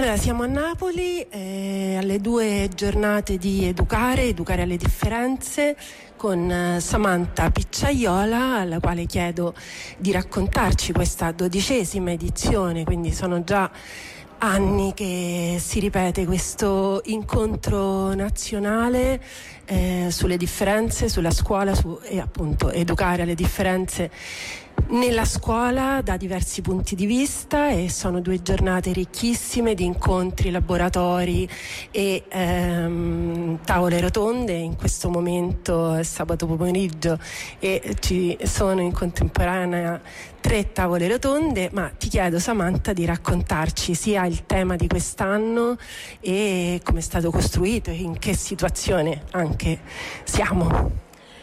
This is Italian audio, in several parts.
Allora, siamo a Napoli, alle 2 giornate di educare alle differenze, con Samantha Picciaiola, alla quale chiedo di raccontarci questa 12ª edizione, quindi sono già anni che si ripete questo incontro nazionale sulle differenze, sulla scuola, e appunto educare alle differenze nella scuola da diversi punti di vista, e sono 2 giornate ricchissime di incontri, laboratori e tavole rotonde. In questo momento è sabato pomeriggio e ci sono in contemporanea 3 tavole rotonde, ma ti chiedo, Samantha, di raccontarci sia il tema di quest'anno e come è stato costruito e in che situazione anche siamo.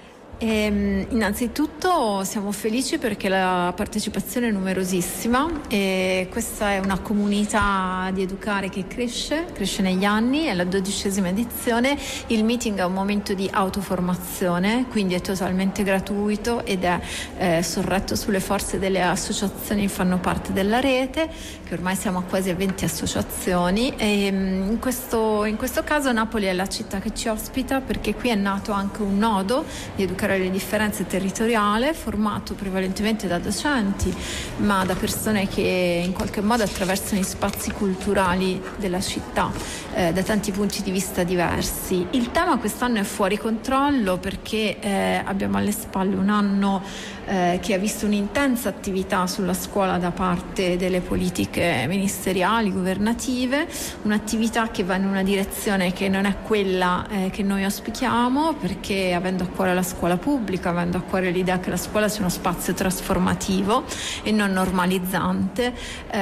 Innanzitutto siamo felici perché la partecipazione è numerosissima e questa è una comunità di educare che cresce negli anni. È la 12ª edizione. Il meeting è un momento di autoformazione, quindi è totalmente gratuito ed è sorretto sulle forze delle associazioni che fanno parte della rete, che ormai siamo a quasi a 20 associazioni, e in questo caso Napoli è la città che ci ospita perché qui è nato anche un nodo di educare le differenze territoriale, formato prevalentemente da docenti, ma da persone che in qualche modo attraversano gli spazi culturali della città da tanti punti di vista diversi. Il tema quest'anno è fuori controllo perché abbiamo alle spalle un anno che ha visto un'intensa attività sulla scuola da parte delle politiche ministeriali, governative, un'attività che va in una direzione che non è quella che noi auspichiamo, perché avendo a cuore la scuola pubblica, avendo a cuore l'idea che la scuola sia uno spazio trasformativo e non normalizzante,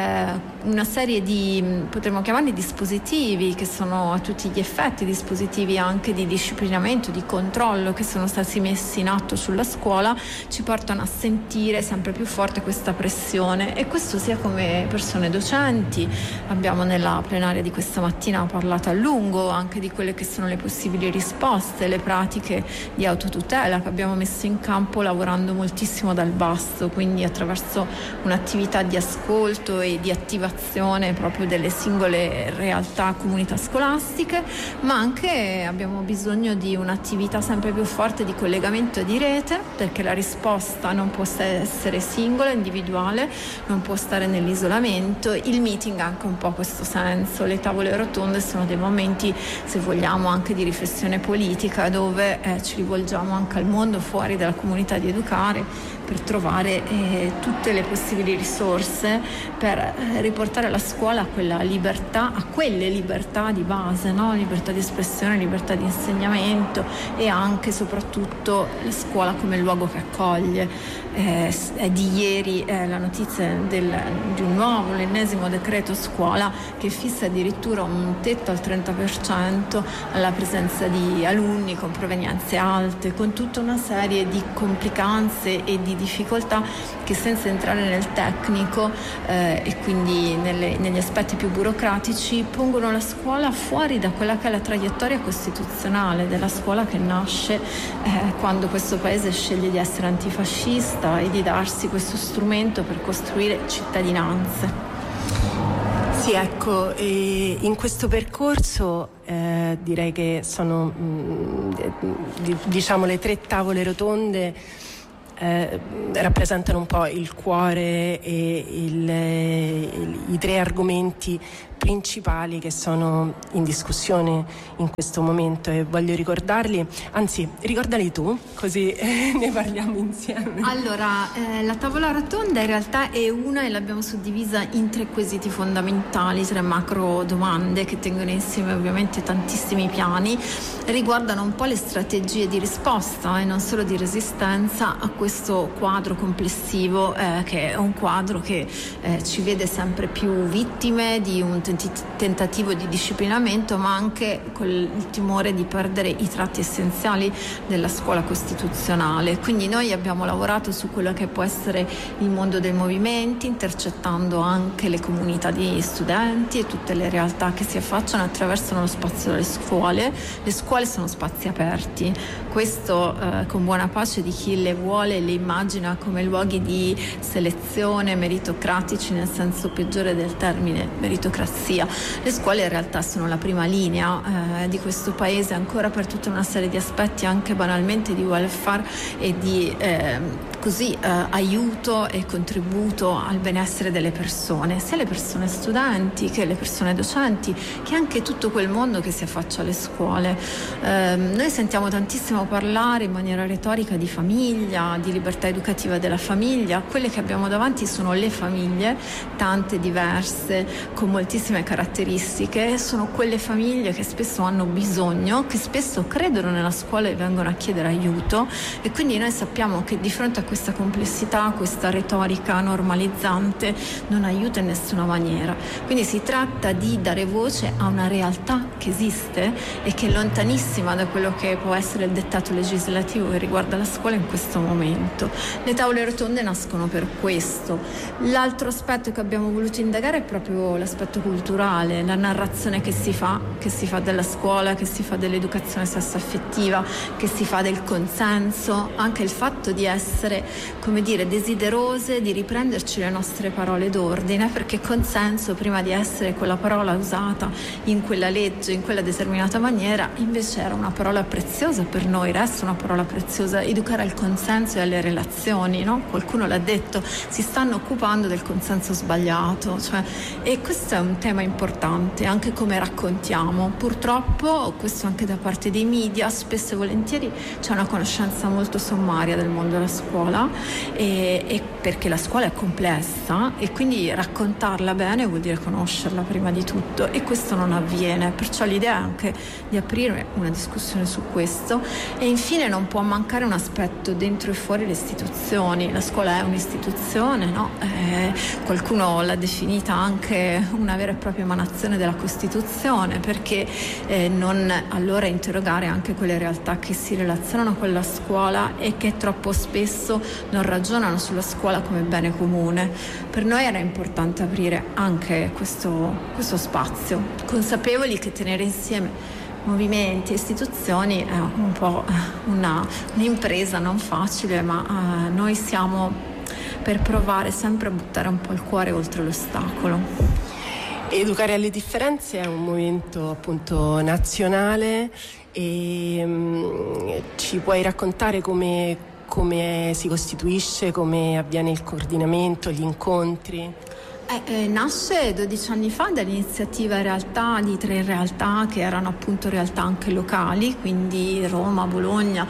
una serie di, potremmo chiamarli dispositivi, che sono a tutti gli effetti dispositivi anche di disciplinamento, di controllo, che sono stati messi in atto sulla scuola, ci portano a sentire sempre più forte questa pressione, e questo sia come persone docenti. Abbiamo nella plenaria di questa mattina parlato a lungo anche di quelle che sono le possibili risposte, le pratiche di autotutela che abbiamo messo in campo lavorando moltissimo dal basso, quindi attraverso un'attività di ascolto e di attivazione proprio delle singole realtà, comunità scolastiche, ma anche abbiamo bisogno di un'attività sempre più forte di collegamento e di rete, perché la risposta non può essere singola, individuale, non può stare nell'isolamento. Il meeting ha anche un po' questo senso. Le tavole rotonde sono dei momenti, se vogliamo, anche di riflessione politica, dove ci rivolgiamo anche al mondo fuori dalla comunità di educare, per trovare tutte le possibili risorse per riportare la scuola a quella libertà, a quelle libertà di base, no? Libertà di espressione, libertà di insegnamento, e anche e soprattutto la scuola come luogo che accoglie. È di ieri la notizia di un nuovo, l'ennesimo decreto scuola, che fissa addirittura un tetto al 30% alla presenza di alunni con provenienze alte, con tutta una serie di complicanze e di difficoltà che, senza entrare nel tecnico e quindi negli aspetti più burocratici, pongono la scuola fuori da quella che è la traiettoria costituzionale della scuola, che nasce quando questo paese sceglie di essere antifascista e di darsi questo strumento per costruire cittadinanze. Sì, ecco, e in questo percorso direi che sono diciamo le 3 tavole rotonde rappresentano un po' il cuore e i 3 argomenti principali che sono in discussione in questo momento, e voglio ricordarli, anzi ricordali tu, così ne parliamo insieme. Allora, la tavola rotonda in realtà è una, e l'abbiamo suddivisa in 3 quesiti fondamentali, 3 macro domande che tengono insieme ovviamente tantissimi piani, riguardano un po' le strategie di risposta e non solo di resistenza a questo quadro complessivo, che è un quadro che ci vede sempre più vittime di un tentativo di disciplinamento, ma anche con il timore di perdere i tratti essenziali della scuola costituzionale. Quindi noi abbiamo lavorato su quello che può essere il mondo dei movimenti, intercettando anche le comunità di studenti e tutte le realtà che si affacciano attraverso lo spazio delle scuole. Le scuole sono spazi aperti, questo con buona pace di chi le vuole li immagina come luoghi di selezione, meritocratici nel senso peggiore del termine meritocrazia. Le scuole in realtà sono la prima linea di questo paese ancora per tutta una serie di aspetti, anche banalmente di welfare e di aiuto e contributo al benessere delle persone, sia le persone studenti che le persone docenti, che anche tutto quel mondo che si affaccia alle scuole. Noi sentiamo tantissimo parlare in maniera retorica di famiglia, di libertà educativa della famiglia. Quelle che abbiamo davanti sono le famiglie, tante, diverse, con moltissime caratteristiche. Sono quelle famiglie che spesso hanno bisogno, che spesso credono nella scuola e vengono a chiedere aiuto, e quindi noi sappiamo che di fronte a questa complessità, questa retorica normalizzante non aiuta in nessuna maniera. Quindi si tratta di dare voce a una realtà che esiste e che è lontanissima da quello che può essere il dettato legislativo che riguarda la scuola in questo momento. Le tavole rotonde nascono per questo. L'altro aspetto che abbiamo voluto indagare è proprio l'aspetto culturale, la narrazione che si fa della scuola, che si fa dell'educazione sessuaffettiva, che si fa del consenso, anche il fatto di essere, come dire, desiderose di riprenderci le nostre parole d'ordine, perché consenso, prima di essere quella parola usata in quella legge, in quella determinata maniera, invece era una parola preziosa per noi, resta una parola preziosa. Educare al consenso e alle relazioni, no? Qualcuno l'ha detto, si stanno occupando del consenso sbagliato, e questo è un tema importante, anche come raccontiamo. Purtroppo, questo anche da parte dei media, spesso e volentieri c'è una conoscenza molto sommaria del mondo della scuola, e perché la scuola è complessa e quindi raccontarla bene vuol dire conoscerla prima di tutto, e questo non avviene. Perciò l'idea è anche di aprire una discussione su questo. E infine non può mancare un aspetto dentro e fuori le istituzioni. La scuola è un'istituzione, no? Qualcuno l'ha definita anche una vera e propria emanazione della Costituzione, perché non allora interrogare anche quelle realtà che si relazionano con la scuola e che troppo spesso non ragionano sulla scuola come bene comune. Per noi era importante aprire anche questo spazio, consapevoli che tenere insieme movimenti e istituzioni è un po' un'impresa non facile, ma noi siamo per provare sempre a buttare un po' il cuore oltre l'ostacolo. Educare alle differenze è un movimento appunto nazionale, e ci puoi raccontare come si costituisce, come avviene il coordinamento, gli incontri? Nasce 12 anni fa dall'iniziativa in realtà di 3 realtà che erano appunto realtà anche locali, quindi Roma, Bologna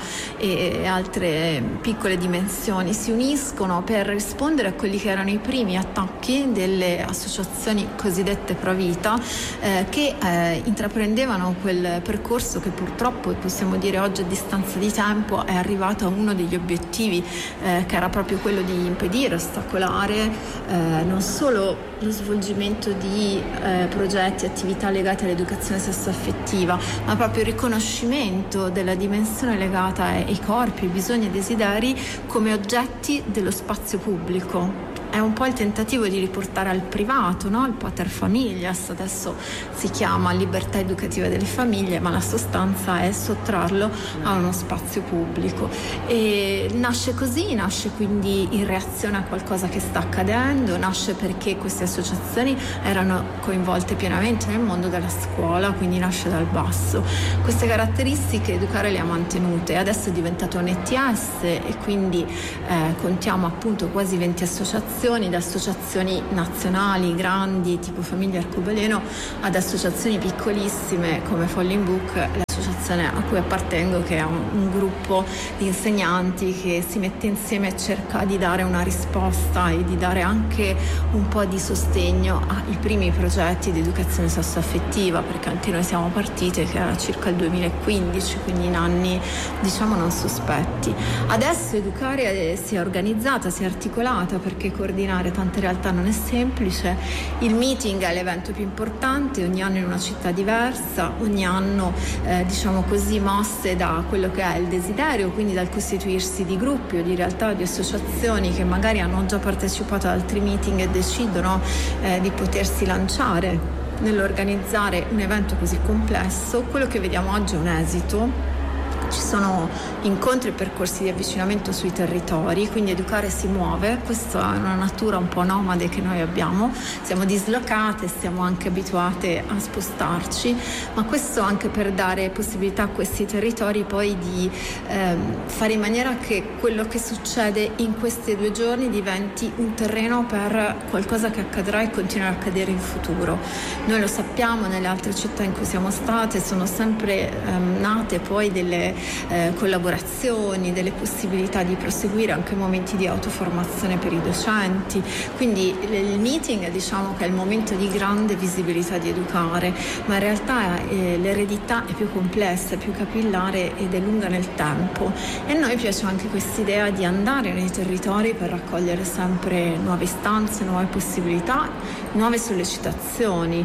e altre piccole dimensioni si uniscono per rispondere a quelli che erano i primi attacchi delle associazioni cosiddette Pro Vita, che intraprendevano quel percorso che purtroppo, possiamo dire oggi a distanza di tempo, è arrivato a uno degli obiettivi, che era proprio quello di impedire, ostacolare non solo lo svolgimento di progetti e attività legate all'educazione sessuaffettiva, ma proprio il riconoscimento della dimensione legata ai corpi, ai bisogni e desideri come oggetti dello spazio pubblico. È un po' il tentativo di riportare al privato, no? Il pater familias, adesso si chiama libertà educativa delle famiglie, ma la sostanza è sottrarlo a uno spazio pubblico. E nasce così, nasce quindi in reazione a qualcosa che sta accadendo, nasce perché queste associazioni erano coinvolte pienamente nel mondo della scuola, quindi nasce dal basso. Queste caratteristiche Educare le ha mantenute, adesso è diventato un ETS e quindi contiamo appunto quasi 20 associazioni, da associazioni nazionali grandi tipo Famiglia Arcobaleno ad associazioni piccolissime come Falling Book, l'associazione a cui appartengo, che è un gruppo di insegnanti che si mette insieme e cerca di dare una risposta e di dare anche un po' di sostegno ai primi progetti di educazione sessuaffettiva, perché anche noi siamo partite che era circa il 2015, quindi in anni diciamo non sospetti. Adesso Educare si è organizzata, si è articolata, perché coordinare tante realtà non è semplice. Il meeting è l'evento più importante, ogni anno in una città diversa, ogni anno diciamo così mosse da quello che è il desiderio, quindi dal costituirsi di gruppi o di realtà o di associazioni che magari hanno già partecipato ad altri meeting e decidono di potersi lanciare nell'organizzare un evento così complesso. Quello che vediamo oggi è un esito Ci sono incontri e percorsi di avvicinamento sui territori, quindi Educare si muove. Questa è una natura un po' nomade che noi abbiamo, siamo dislocate, siamo anche abituate a spostarci, ma questo anche per dare possibilità a questi territori poi di fare in maniera che quello che succede in questi 2 giorni diventi un terreno per qualcosa che accadrà e continuerà a accadere in futuro. Noi lo sappiamo, nelle altre città in cui siamo state sono sempre nate poi delle collaborazioni, delle possibilità di proseguire anche momenti di autoformazione per i docenti, quindi il meeting diciamo che è il momento di grande visibilità di Educare, ma in realtà l'eredità è più complessa, è più capillare ed è lunga nel tempo, e a noi piace anche quest'idea di andare nei territori per raccogliere sempre nuove istanze, nuove possibilità, nuove sollecitazioni,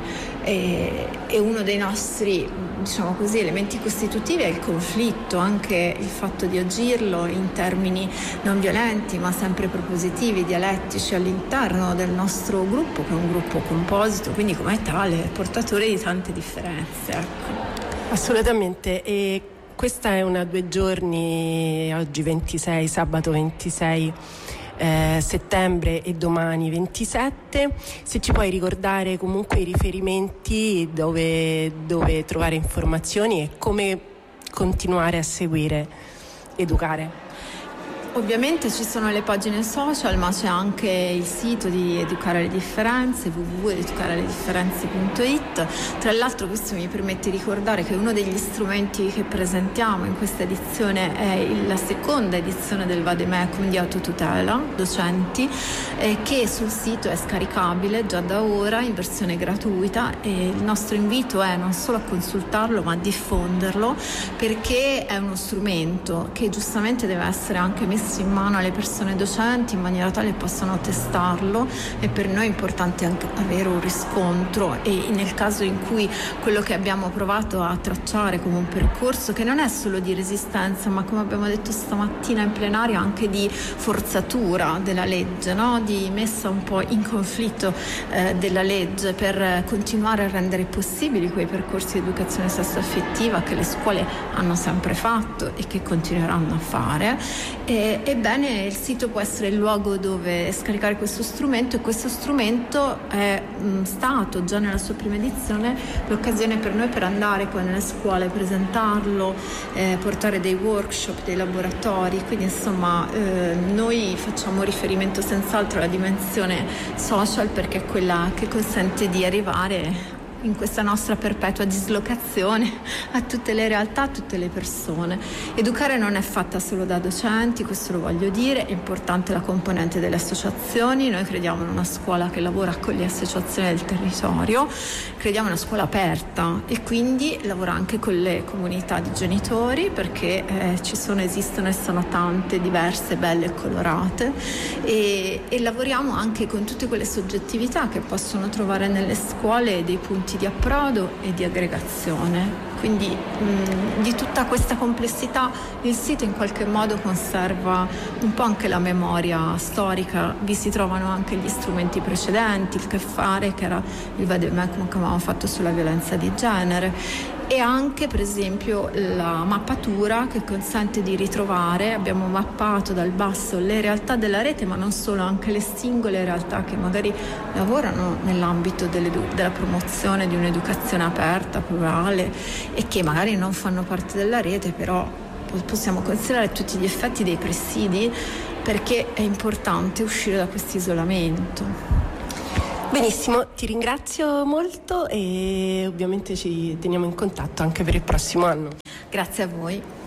e uno dei nostri, diciamo così, elementi costitutivi è il conflitto, anche il fatto di agirlo in termini non violenti ma sempre propositivi, dialettici all'interno del nostro gruppo, che è un gruppo composito, quindi come tale portatore di tante differenze. Ecco. Assolutamente, e questa è una 2 giorni, oggi 26, sabato 26 settembre e domani 27. Se ci puoi ricordare comunque i riferimenti dove trovare informazioni e come continuare a seguire Educare. Ovviamente ci sono le pagine social, ma c'è anche il sito di Educare le Differenze, www.educarelledifferenze.it. Tra l'altro questo mi permette di ricordare che uno degli strumenti che presentiamo in questa edizione è la seconda edizione del Vademecum di autotutela docenti, che sul sito è scaricabile già da ora in versione gratuita, e il nostro invito è non solo a consultarlo ma a diffonderlo, perché è uno strumento che giustamente deve essere anche messo in mano alle persone docenti in maniera tale che possano testarlo, e per noi è importante anche avere un riscontro, e nel caso in cui quello che abbiamo provato a tracciare come un percorso che non è solo di resistenza, ma come abbiamo detto stamattina in plenaria anche di forzatura della legge, no? Di messa un po' in conflitto della legge per continuare a rendere possibili quei percorsi di educazione sessuaffettiva che le scuole hanno sempre fatto e che continueranno a fare. Ebbene, il sito può essere il luogo dove scaricare questo strumento, e questo strumento è stato già nella sua prima edizione l'occasione per noi per andare poi nelle scuole, presentarlo, portare dei workshop, dei laboratori, quindi insomma noi facciamo riferimento senz'altro alla dimensione social, perché è quella che consente di arrivare in questa nostra perpetua dislocazione a tutte le realtà, a tutte le persone. Educare non è fatta solo da docenti, questo lo voglio dire, è importante la componente delle associazioni. Noi crediamo in una scuola che lavora con le associazioni del territorio, crediamo in una scuola aperta, e quindi lavora anche con le comunità di genitori, perché esistono e sono tante, diverse, belle e colorate, e lavoriamo anche con tutte quelle soggettività che possono trovare nelle scuole dei punti di approdo e di aggregazione. Quindi di tutta questa complessità il sito in qualche modo conserva un po' anche la memoria storica. Vi si trovano anche gli strumenti precedenti, il Che fare, che era il Vademecum che avevamo fatto sulla violenza di genere, e anche per esempio la mappatura che consente di ritrovare. Abbiamo mappato dal basso le realtà della rete, ma non solo, anche le singole realtà che magari lavorano nell'ambito della promozione di un'educazione aperta, plurale, e che magari non fanno parte della rete, però possiamo considerare tutti gli effetti dei presidi, perché è importante uscire da questo isolamento. Benissimo, ti ringrazio molto, e ovviamente ci teniamo in contatto anche per il prossimo anno. Grazie a voi.